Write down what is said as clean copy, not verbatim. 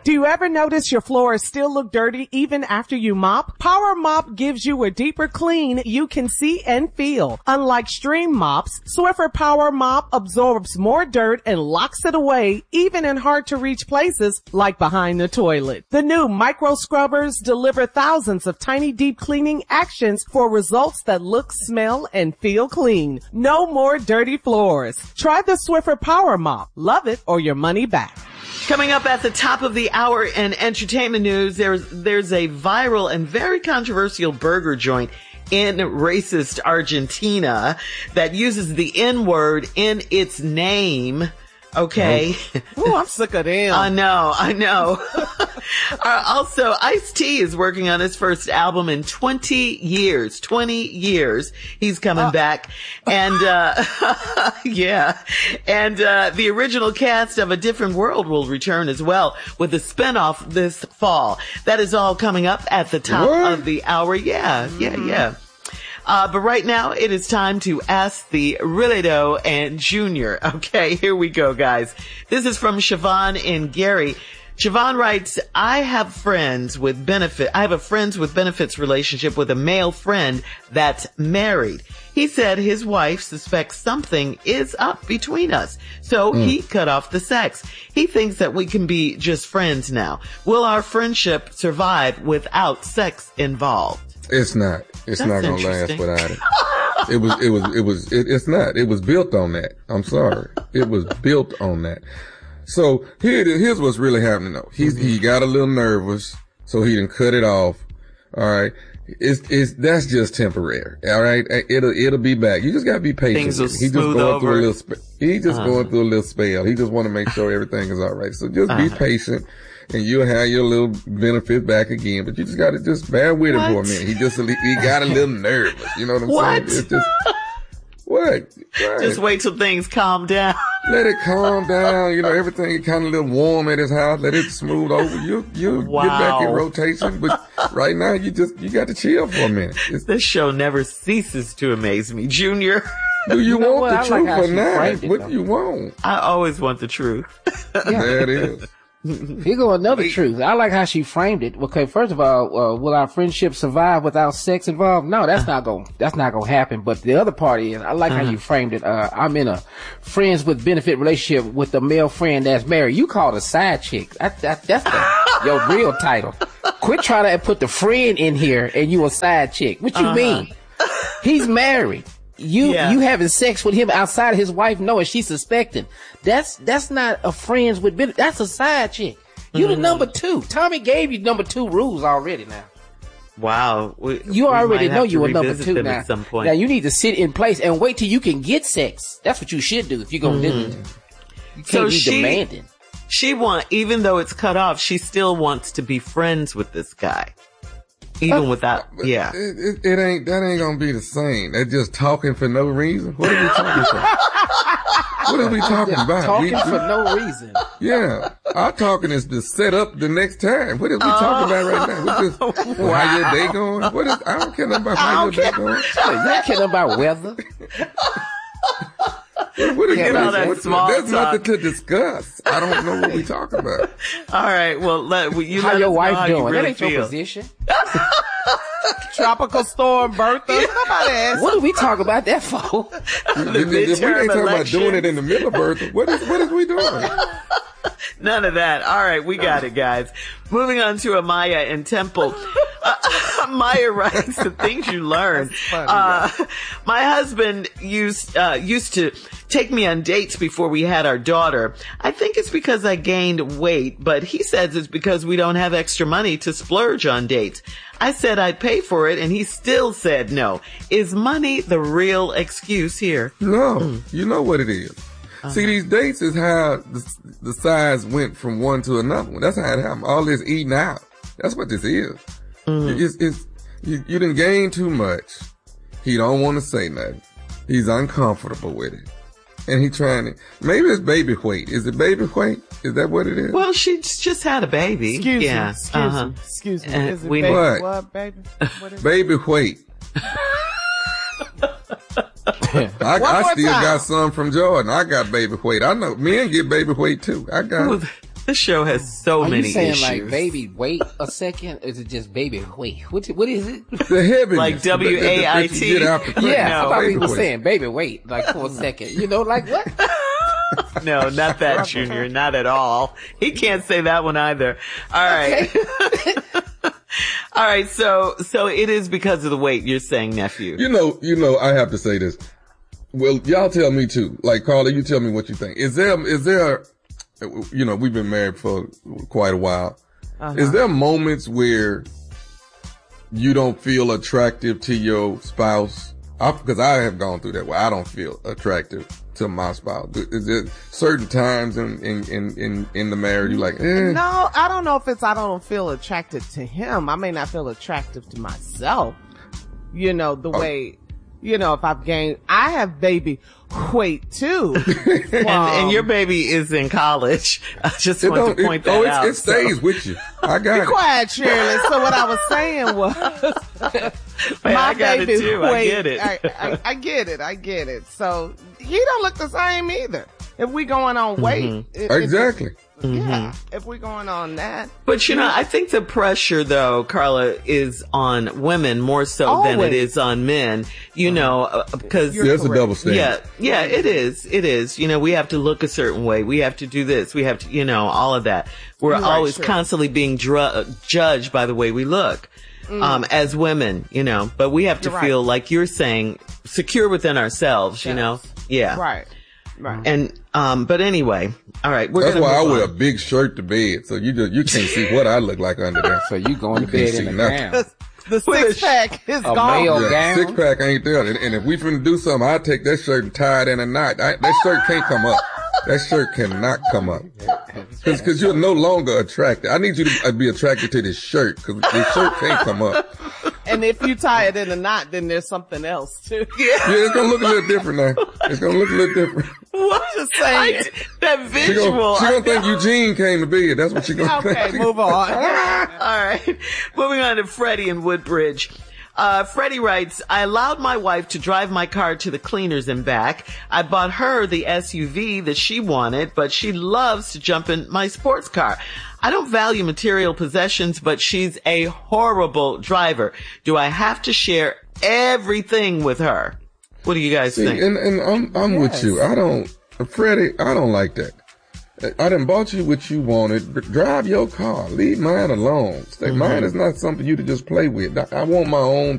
Do you ever notice your floors still look dirty even after you mop? Power Mop gives you a deeper clean you can see and feel. Unlike Stream mops, Swiffer Power Mop absorbs more dirt and locks it away even in hard to reach places like behind the toilet. The new micro scrubbers deliver thousands of tiny deep cleaning actions for results that look, smell, and feel clean. No more dirty floors. Try the Swiffer Power Mop. Love it or your money back. Coming up at the top of the hour in entertainment news, there's a viral and very controversial burger joint in racist Argentina that uses the N-word in its name. Okay. Ooh, I'm sick of them. I know. Also, Ice-T is working on his first album in 20 years. He's coming back. And, yeah. And, the original cast of A Different World will return as well with a spinoff this fall. That is all coming up at the top of the hour. Yeah. But right now it is time to ask the Riledo and Junior. Okay, here we go, guys. This is from Siobhan in Gary. Siobhan writes, I have a friends with benefits relationship with a male friend that's married. He said his wife suspects something is up between us, so he cut off the sex. He thinks that we can be just friends now. Will our friendship survive without sex involved? It's not. It's not going to last without it. It's not. It was built on that. I'm sorry. It was built on that. So here's what's really happening though. He got a little nervous, so he didn't cut it off. All right. That's just temporary. All right. It'll be back. You just got to be patient. Things will smooth over. He's just going through a little spell. He just want to make sure everything is all right. So just be patient. And you'll have your little benefit back again, but you just gotta just bear with him for a minute. He got a little nervous. You know what I'm saying? It's just, what? Right. Just wait till things calm down. Let it calm down. You know, everything is kind of a little warm at his house. Let it smooth over. You'll get back in rotation. But right now, you got to chill for a minute. This show never ceases to amaze me. Junior. Do you want the truth or not? What do you want? I always want the truth. There it is. Here go another truth. I like how she framed it. Okay, first of all, will our friendship survive without sex involved? No, that's not gonna happen. But the other part is, I like how you framed it. I'm in a friends with benefit relationship with a male friend that's married. You call it a side chick. That's your real title. Quit trying to put the friend in here and you a side chick. What you mean? He's married. You having sex with him outside of his wife knowing she's suspecting. That's not a friends with benefit. That's a side chick. You the number two. Tommy gave you number two rules already now. Wow. You already know you a number two now. At some point. Now you need to sit in place and wait till you can get sex. That's what you should do if you're going to do it. You can't be demanding. Even though it's cut off, she still wants to be friends with this guy. Even without, yeah. That ain't gonna be the same. They're just talking for no reason. What are we talking about? What are we talking about? Talking for no reason. Yeah. Our talking is to set up the next time. What are we talking about right now? How your day going? I don't care about how your day going. You don't care about weather. There's nothing to discuss. I don't know what we talking about. All right. Well, how your wife doing? Really that ain't your position. Tropical storm Bertha. What do we talk about that for? We ain't talking about doing it in the middle of Bertha. What is we doing? None of that. All right, we got it, guys. Moving on to Amaya in Temple. Amaya writes the things you learn. My husband used to take me on dates before we had our daughter. I think it's because I gained weight, but he says it's because we don't have extra money to splurge on dates. I said I'd pay for it, and he still said no. Is money the real excuse here? No. You know what it is. See, these dates is how the size went from one to another one. That's how it happened. All this eating out. That's what this is. You done gained too much. He don't want to say nothing. He's uncomfortable with it. And he trying to, maybe it's baby weight. Is it baby weight? Is that what it is? Well, she just had a baby. Excuse me. Is it baby what, baby? What is baby weight. I still got some from Jordan. I got baby weight. I know men get baby weight too. I got This show has so Are many you saying issues. like, baby, wait a second? Is it just baby, wait? What is it? The heaviness. Like WAIT? Get out the crib. Yeah, No. I thought he Baby was wait. saying baby, wait, like for a second. You know, like what? No, not that, Junior. Not at all. He can't say that one either. All right. All right. So it is because of the weight, you're saying, nephew. You know, I have to say this. Well, y'all tell me too. Like, Carla, you tell me what you think. Is there, you know, we've been married for quite a while. Is there moments where you don't feel attractive to your spouse? Because I have gone through that where I don't feel attractive to my spouse. Is there certain times in the marriage you're like, No, I don't know if it's I don't feel attracted to him. I may not feel attractive to myself. You know, the way, you know, if I have baby weight too. And your baby is in college. I just want to point that out. It stays with you. I got Be it. quiet, Shirley. So what I was saying was, Man, I got it too. I get it. I get it. So he don't look the same either. If we going on weight. Exactly. Yeah. If we going on that. But you know, I think the pressure though, Carla, is on women more so than it Always. is on men, you know, because There's a double standard. yeah, it is. It is. You know, we have to look a certain way. We have to do this. We have to, you know, all of that. We're You're right, always sure. constantly being judged by the way we look. As women, you know, but we have to You're feel right. like you're saying secure within ourselves, you know? Yeah. Right. And, but anyway, all right. We're That's gonna why I move wear a on. big shirt to bed, so you can't see what I look like under there. So you going to You can't bed in see a nothing. gown? The six pack is A gone. male Yeah, gown? 6-pack ain't there. And if we finna do something, I take that shirt and tie it in a knot. That shirt can't come up. That shirt cannot come up. Cause you're no longer attracted. I need you to be attracted to this shirt, cause this shirt can't come up. And if you tie it in a knot, then there's something else too. Yeah, it's gonna look a little different now. It's gonna look a little different. What? Just saying. That She visual. gonna think Eugene came to bed. That's what she gonna Okay, think. move on. All right. Moving on to Freddie in Woodbridge. Freddie writes, I allowed my wife to drive my car to the cleaners and back. I bought her the SUV that she wanted, but she loves to jump in my sports car. I don't value material possessions, but she's a horrible driver. Do I have to share everything with her? What do you guys See, think? and I'm with you. Freddie, I don't like that. I done bought you what you wanted. Drive your car. Leave mine alone. Mine is not something you to just play with. I want my own